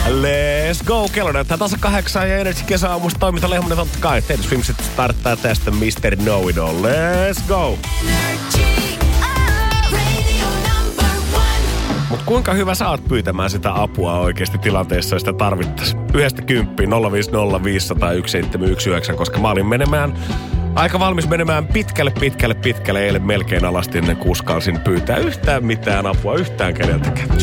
Let's go! Kello näyttää tasa 8 ja Energy kesäaamusta toiminta Lehmonen totta kai. Taylor Swift starttaa tästä Mr. Know It All. Let's go! Mut kuinka hyvä sä oot pyytämään sitä apua oikeasti tilanteessa, jos sitä tarvittaisiin? 1-10 050 500 1719, koska mä olin aika valmis menemään pitkälle eilen melkein alasti ennen kuskalsin pyytää yhtään mitään apua yhtään keneltäkään.